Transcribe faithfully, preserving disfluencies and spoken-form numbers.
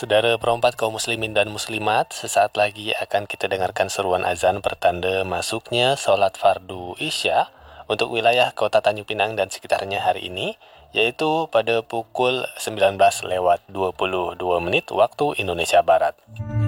Saudara perempat kaum muslimin dan muslimat, sesaat lagi akan kita dengarkan seruan azan pertanda masuknya solat fardu Isya untuk wilayah Kota Tanjung Pinang dan sekitarnya hari ini, yaitu pada pukul sembilan belas lewat dua puluh dua menit waktu Indonesia Barat.